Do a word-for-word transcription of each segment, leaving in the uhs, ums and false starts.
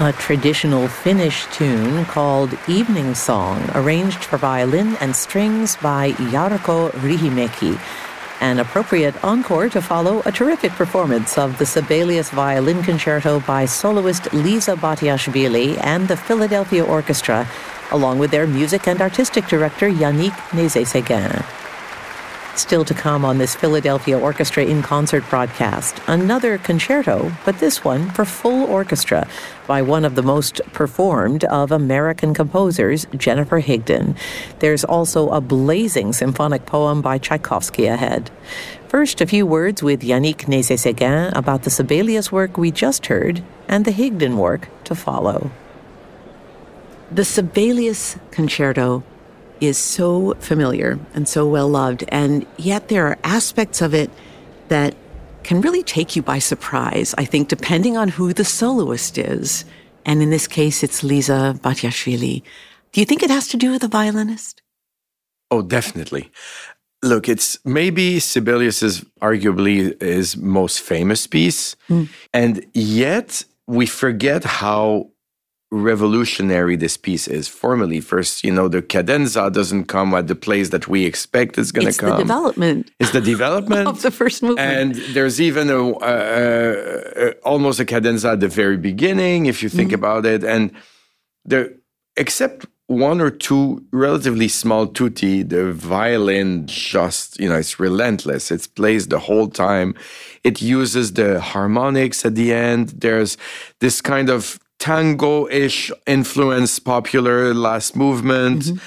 A traditional Finnish tune called Evening Song, arranged for violin and strings by Jarkko Riihimäki. An appropriate encore to follow a terrific performance of the Sibelius Violin Concerto by soloist Liza Batiashvili and the Philadelphia Orchestra, along with their music and artistic director Yannick Nézet-Séguin. Still to come on this Philadelphia Orchestra in Concert broadcast, another concerto, but this one for full orchestra, by one of the most performed of American composers, Jennifer Higdon. There's also a blazing symphonic poem by Tchaikovsky ahead. First, a few words with Yannick Nézet-Séguin about the Sibelius work we just heard and the Higdon work to follow. The Sibelius Concerto is so familiar and so well loved, and yet there are aspects of it that can really take you by surprise, I think, depending on who the soloist is. And in this case, it's Liza Batiashvili. Do you think it has to do with the violinist? Oh, definitely. Look, it's maybe Sibelius's arguably his most famous piece, mm. and yet we forget how revolutionary this piece is formally. First, you know, the cadenza doesn't come at the place that we expect it's going to come. It's the development. It's the development of the first movement. And there's even a, uh, uh, almost a cadenza at the very beginning, if you think mm-hmm. about it. And there, except one or two relatively small tutti, the violin just, you know, it's relentless. It plays the whole time. It uses the harmonics at the end. There's this kind of tango-ish influence, popular last movement. Mm-hmm.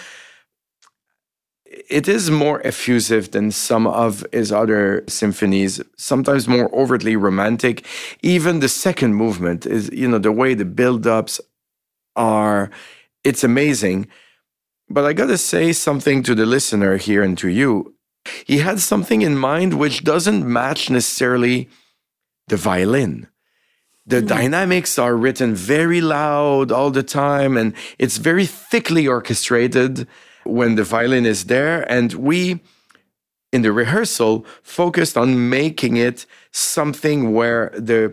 It is more effusive than some of his other symphonies, sometimes more overtly romantic. Even the second movement is, you know, the way the build-ups are, it's amazing. But I gotta say something to the listener here and to you. He had something in mind which doesn't match necessarily the violin. The mm. dynamics are written very loud all the time, and it's very thickly orchestrated when the violin is there. And we, in the rehearsal, focused on making it something where the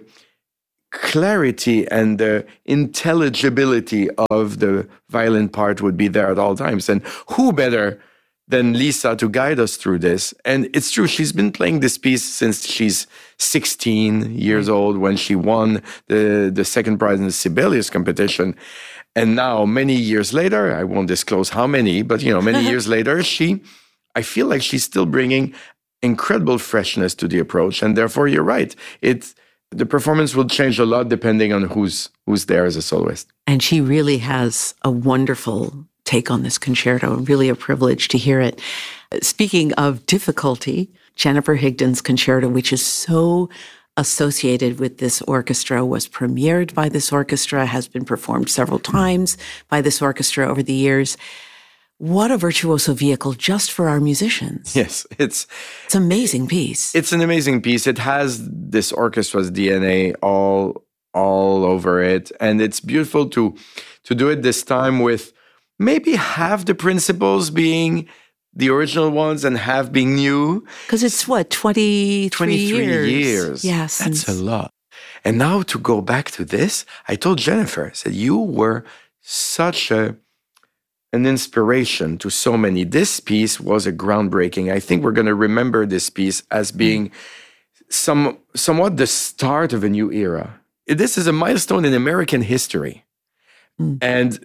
clarity and the intelligibility of the violin part would be there at all times. And who better than Lisa to guide us through this? And it's true, she's been playing this piece since she's sixteen years old, when she won the, the second prize in the Sibelius competition. And now, many years later, I won't disclose how many, but, you know, many years later, she, I feel like she's still bringing incredible freshness to the approach. And therefore, you're right. It's, the performance will change a lot depending on who's who's there as a soloist. And she really has a wonderful take on this concerto, really a privilege to hear it. Speaking of difficulty, Jennifer Higdon's concerto, which is so associated with this orchestra, was premiered by this orchestra, has been performed several times by this orchestra over the years. What a virtuoso vehicle just for our musicians. Yes, it's... It's an amazing piece. It's an amazing piece. It has this orchestra's D N A all, all over it. And it's beautiful to, to do it this time with maybe half the principles being the original ones and half being new. Because it's what, twenty-three, twenty-three years? years. Yes. That's a lot. And now to go back to this, I told Jennifer, I said, you were such a an inspiration to so many. This piece was a groundbreaking. I think we're going to remember this piece as being some somewhat the start of a new era. This is a milestone in American history. Mm. And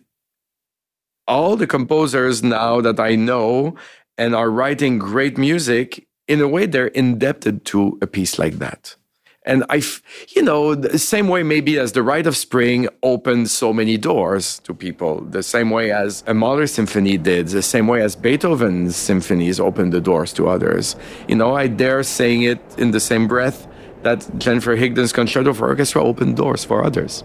all the composers now that I know and are writing great music, in a way, they're indebted to a piece like that. And I, you know, the same way maybe as the Rite of Spring opened so many doors to people, the same way as a Mahler symphony did, the same way as Beethoven's symphonies opened the doors to others. You know, I dare saying it in the same breath that Jennifer Higdon's Concerto for Orchestra opened doors for others.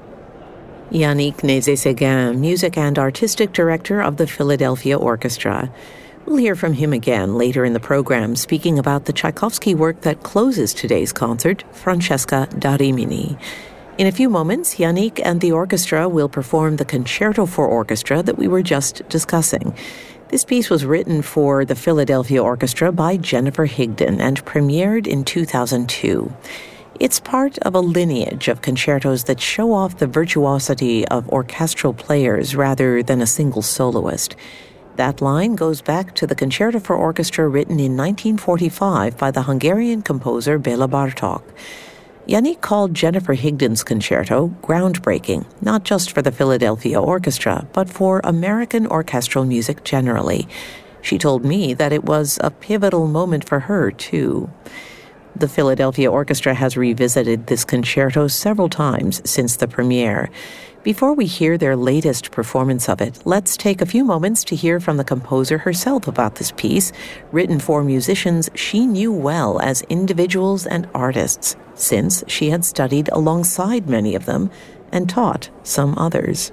Yannick Nézet-Séguin, Music and Artistic Director of the Philadelphia Orchestra. We'll hear from him again later in the program, speaking about the Tchaikovsky work that closes today's concert, Francesca da Rimini. In a few moments, Yannick and the orchestra will perform the Concerto for Orchestra that we were just discussing. This piece was written for the Philadelphia Orchestra by Jennifer Higdon and premiered in two thousand two. It's part of a lineage of concertos that show off the virtuosity of orchestral players rather than a single soloist. That line goes back to the Concerto for Orchestra written in nineteen forty-five by the Hungarian composer Béla Bartók. Yannick called Jennifer Higdon's concerto groundbreaking, not just for the Philadelphia Orchestra, but for American orchestral music generally. She told me that it was a pivotal moment for her, too. The Philadelphia Orchestra has revisited this concerto several times since the premiere. Before we hear their latest performance of it, let's take a few moments to hear from the composer herself about this piece, written for musicians she knew well as individuals and artists, since she had studied alongside many of them and taught some others.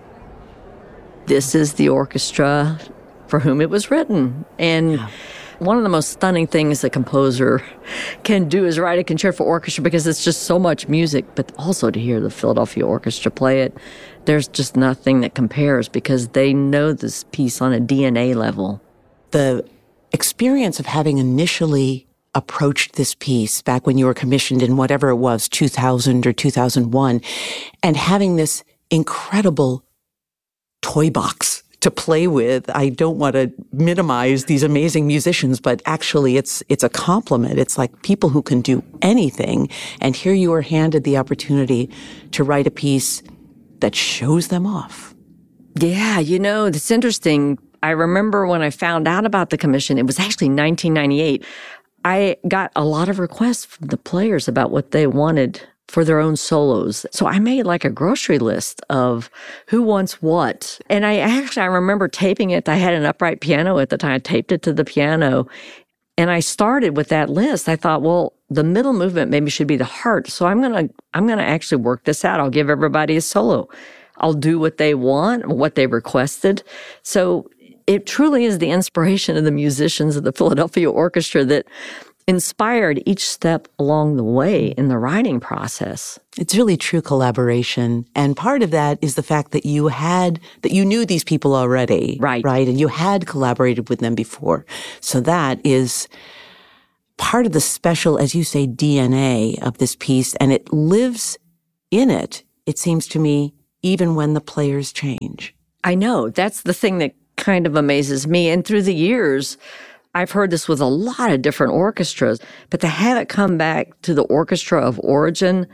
This is the orchestra for whom it was written. And yeah. One of the most stunning things a composer can do is write a concerto for orchestra, because it's just so much music, but also to hear the Philadelphia Orchestra play it, there's just nothing that compares, because they know this piece on a D N A level. The experience of having initially approached this piece back when you were commissioned in whatever it was, two thousand or two thousand one, and having this incredible toy box to play with. I don't want to minimize these amazing musicians, but actually it's it's a compliment. It's like people who can do anything, and here you are handed the opportunity to write a piece that shows them off. Yeah, you know, it's interesting. I remember when I found out about the commission, it was actually nineteen ninety-eight. I got a lot of requests from the players about what they wanted for their own solos. So I made like a grocery list of who wants what. And I actually, I remember taping it. I had an upright piano at the time. I taped it to the piano. And I started with that list. I thought, well, the middle movement maybe should be the heart. So I'm going to, I'm going to actually work this out. I'll give everybody a solo. I'll do what they want, what they requested. So it truly is the inspiration of the musicians of the Philadelphia Orchestra that inspired each step along the way in the writing process. It's really true collaboration. And part of that is the fact that you had, that you knew these people already. Right. Right. And you had collaborated with them before. So that is part of the special, as you say, D N A of this piece. And it lives in it, it seems to me, even when the players change. I know. That's the thing that kind of amazes me. And through the years, I've heard this with a lot of different orchestras, but to have it come back to the orchestra of origin,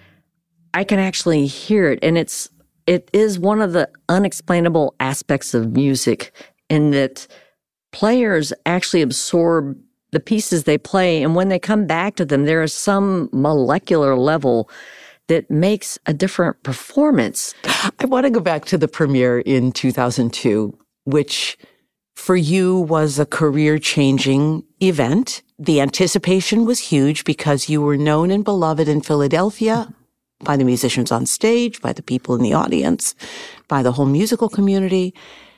I can actually hear it. And it's, it is one of the unexplainable aspects of music, in that players actually absorb the pieces they play. And when they come back to them, there is some molecular level that makes a different performance. I want to go back to the premiere in two thousand two, which for you was a career-changing event. The anticipation was huge because you were known and beloved in Philadelphia by the musicians on stage, by the people in the audience, by the whole musical community,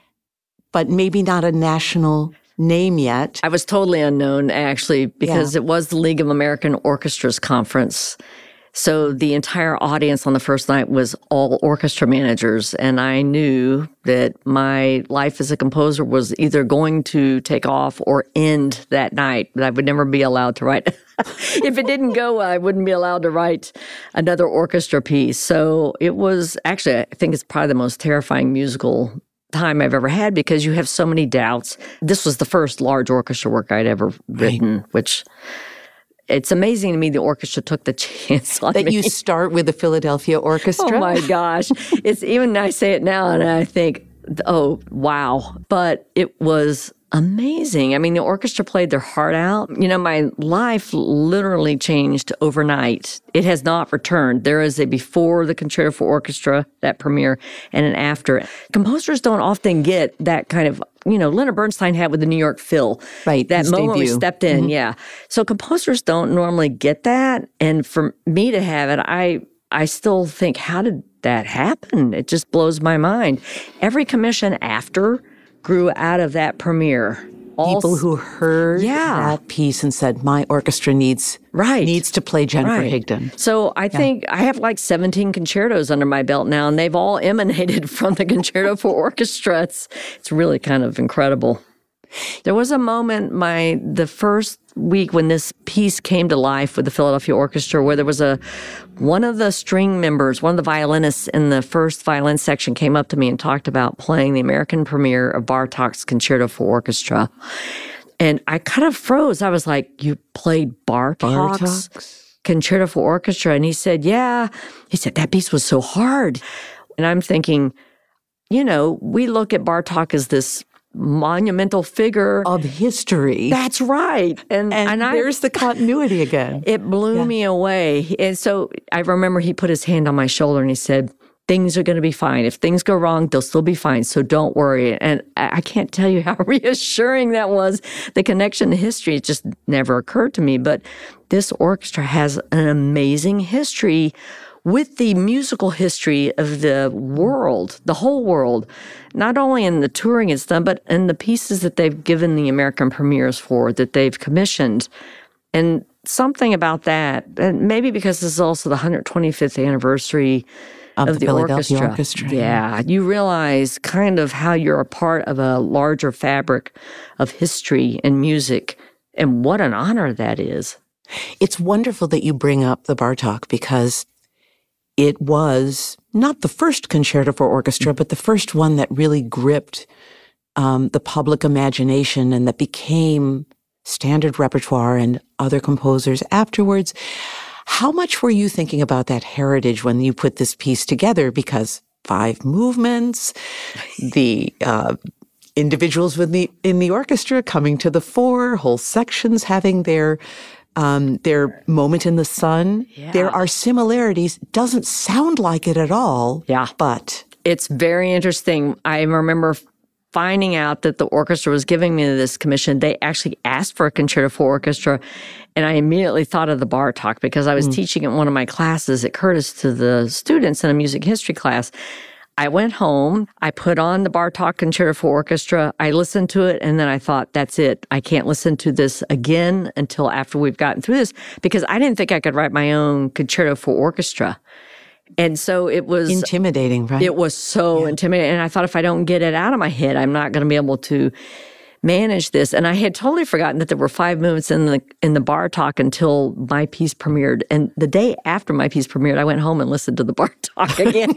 but maybe not a national name yet. I was totally unknown, actually, because Yeah. it was the League of American Orchestras conference. So the entire audience on the first night was all orchestra managers, and I knew that my life as a composer was either going to take off or end that night, that I would never be allowed to write. If it didn't go well, I wouldn't be allowed to write another orchestra piece. So it was actually, I think it's probably the most terrifying musical time I've ever had, because you have so many doubts. This was the first large orchestra work I'd ever written, right. which... It's amazing to me the orchestra took the chance on that me. you start with the Philadelphia Orchestra. Oh my gosh. It's even, I say it now and I think, oh, wow. But it was amazing. I mean, the orchestra played their heart out. You know, my life literally changed overnight. It has not returned. There is a before the Concerto for Orchestra, that premiere, and an after. Composers don't often get that kind of, you know, Leonard Bernstein had with the New York Phil. Right. That his moment we debut. stepped in, Mm-hmm. yeah. So composers don't normally get that. And for me to have it, I I still think, how did that happen? It just blows my mind. Every commission after grew out of that premiere. All People who heard Yeah. that piece and said, my orchestra needs Right. needs to play Jennifer Right. Higdon. So I think I have like seventeen concertos under my belt now, and they've all emanated from the Concerto for Orchestra. It's, it's really kind of incredible. There was a moment my the first week when this piece came to life with the Philadelphia Orchestra where there was a one of the string members, one of the violinists in the first violin section came up to me and talked about playing the American premiere of Bartók's Concerto for Orchestra. And I kind of froze. I was like, you played Bartók's, Bartók's Concerto for Orchestra? And he said, yeah. He said, that piece was so hard. And I'm thinking, you know, we look at Bartók as this monumental figure of history. That's right. And, and, and there's I, the continuity again. It blew yeah. me away. And so I remember he put his hand on my shoulder and he said, things are going to be fine. If things go wrong, they'll still be fine. So don't worry. And I can't tell you how reassuring that was. The connection to history, it just never occurred to me. But this orchestra has an amazing history with the musical history of the world, the whole world, not only in the touring it's done, but in the pieces that they've given the American premieres for, that they've commissioned. And something about that, and maybe because this is also the one hundred twenty-fifth anniversary of, of the, the Philadelphia orchestra. Orchestra. Yeah, you realize kind of how you're a part of a larger fabric of history and music, and what an honor that is. It's wonderful that you bring up the Bartók because it was not the first concerto for orchestra, but the first one that really gripped um, the public imagination and that became standard repertoire and other composers afterwards. How much were you thinking about that heritage when you put this piece together? Because five movements, the uh, individuals with the, in the orchestra coming to the fore, whole sections having their Um, their moment in the sun. Yeah. There are similarities. Doesn't sound like it at all. Yeah. But it's very interesting. I remember finding out that the orchestra was giving me this commission. They actually asked for a concerto for orchestra. And I immediately thought of the Bartók because I was mm. teaching in one of my classes at Curtis to the students in a music history class. I went home, I put on the Bartók Concerto for Orchestra, I listened to it, and then I thought, that's it. I can't listen to this again until after we've gotten through this, because I didn't think I could write my own concerto for orchestra. And so it was... intimidating, right? It was so yeah. intimidating. And I thought, if I don't get it out of my head, I'm not going to be able to manage this. And I had totally forgotten that there were five movements in the in the Bartók until my piece premiered. And the day after my piece premiered, I went home and listened to the Bartók again.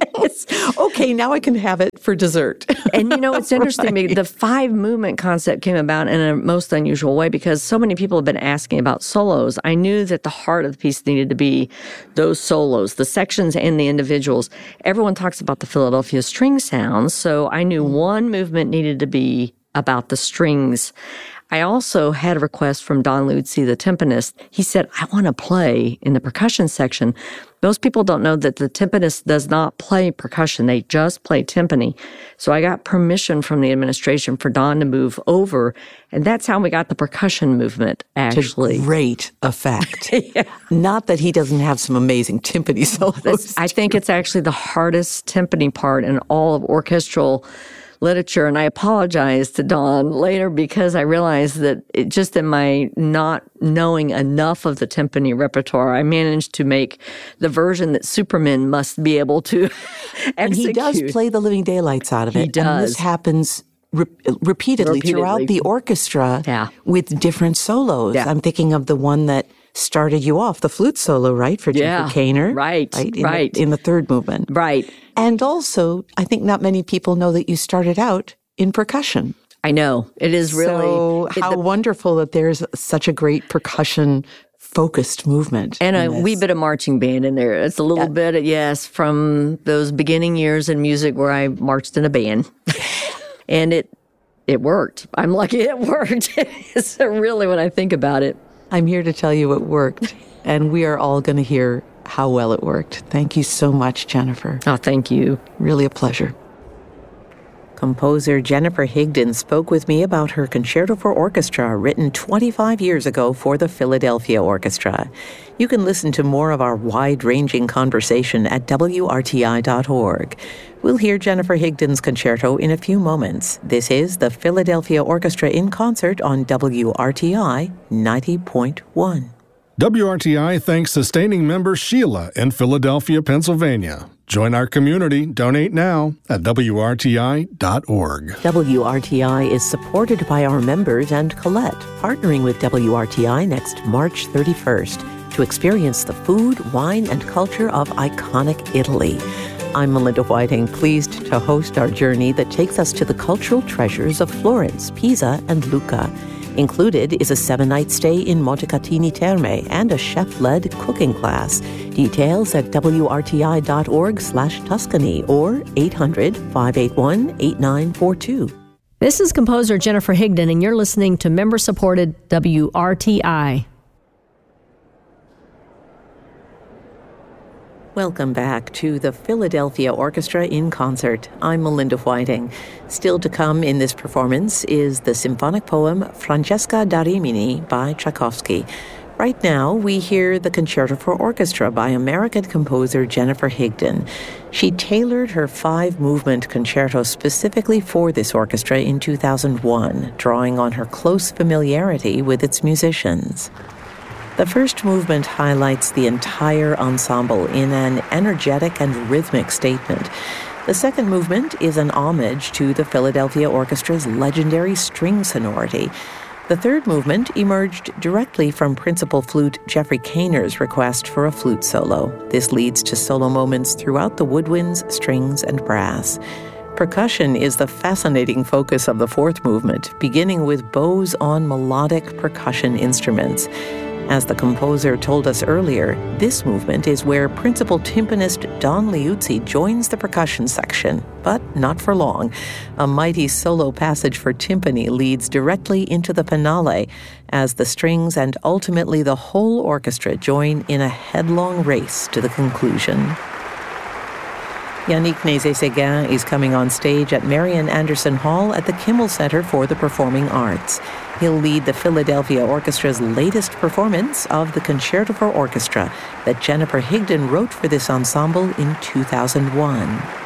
Okay, now I can have it for dessert. And you know, it's interesting. Right. The five movement concept came about in a most unusual way because so many people have been asking about solos. I knew that the heart of the piece needed to be those solos, the sections and the individuals. Everyone talks about the Philadelphia string sounds, so I knew one movement needed to be about the strings. I also had a request from Don Luzzi, the timpanist. He said, I want to play in the percussion section. Most people don't know that the timpanist does not play percussion. They just play timpani. So I got permission from the administration for Don to move over, and that's how we got the percussion movement, actually. To great effect. Yeah. Not that he doesn't have some amazing timpani solos. I think it's actually the hardest timpani part in all of orchestral literature, and I apologized to Don later because I realized that it, just in my not knowing enough of the timpani repertoire, I managed to make the version that Superman must be able to execute. And he does play the living daylights out of it. He does. And this happens re- repeatedly, repeatedly throughout the orchestra yeah. with different solos. Yeah. I'm thinking of the one that started you off, the flute solo, right, for yeah, Jeffrey Kaner? Right, right. In, right. The, in the third movement. Right. And also, I think not many people know that you started out in percussion. I know. It is really... So it, how the, wonderful that there's such a great percussion-focused movement. And a wee bit of marching band in there. It's a little yeah. bit, of, yes, from those beginning years in music where I marched in a band. And it it worked. I'm lucky it worked. It's really when I think about it. I'm here to tell you it worked, and we are all going to hear how well it worked. Thank you so much, Jennifer. Oh, thank you. Really a pleasure. Composer Jennifer Higdon spoke with me about her Concerto for Orchestra, written twenty-five years ago for the Philadelphia Orchestra. You can listen to more of our wide-ranging conversation at W R T I dot org. We'll hear Jennifer Higdon's concerto in a few moments. This is the Philadelphia Orchestra in concert on W R T I ninety point one. W R T I thanks sustaining member Sheila in Philadelphia, Pennsylvania. Join our community. Donate now at W R T I dot org. W R T I is supported by our members and Colette, partnering with W R T I next March thirty-first to experience the food, wine, and culture of iconic Italy. I'm Melinda Whiting, pleased to host our journey that takes us to the cultural treasures of Florence, Pisa, and Lucca. Included is a seven-night stay in Montecatini Terme and a chef-led cooking class. Details at W R T I dot org slash Tuscany or eight hundred, five eight one, eight nine four two. This is composer Jennifer Higdon, and you're listening to member-supported W R T I. Welcome back to the Philadelphia Orchestra in Concert. I'm Melinda Whiting. Still to come in this performance is the symphonic poem Francesca da Rimini by Tchaikovsky. Right now, we hear the Concerto for Orchestra by American composer Jennifer Higdon. She tailored her five-movement concerto specifically for this orchestra in two thousand one, drawing on her close familiarity with its musicians. The first movement highlights the entire ensemble in an energetic and rhythmic statement. The second movement is an homage to the Philadelphia Orchestra's legendary string sonority. The third movement emerged directly from principal flute Jeffrey Kahner's request for a flute solo. This leads to solo moments throughout the woodwinds, strings, and brass. Percussion is the fascinating focus of the fourth movement, beginning with bows on melodic percussion instruments. As the composer told us earlier, this movement is where principal timpanist Don Liuzzi joins the percussion section, but not for long. A mighty solo passage for timpani leads directly into the finale as the strings and ultimately the whole orchestra join in a headlong race to the conclusion. Yannick Nézet-Séguin is coming on stage at Marian Anderson Hall at the Kimmel Center for the Performing Arts. He'll lead the Philadelphia Orchestra's latest performance of the Concerto for Orchestra that Jennifer Higdon wrote for this ensemble in two thousand one.